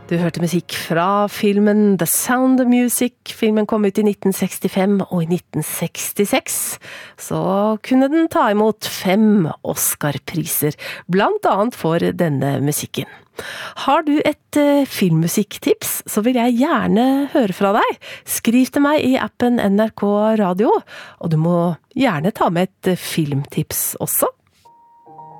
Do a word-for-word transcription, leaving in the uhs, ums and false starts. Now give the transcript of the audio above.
Du hørte musikk fra filmen The Sound of Music. Filmen kom ut i nitten sekstifem, og i nitten sekstiseks så kunne den ta imot fem Oscar-priser, blant annet for denne musikken. Har du et uh, filmmusikktips, så vil jeg gjerne høre fra deg. Skriv til meg i appen N R K Radio, og du må gjerne ta med et uh, filmtips også.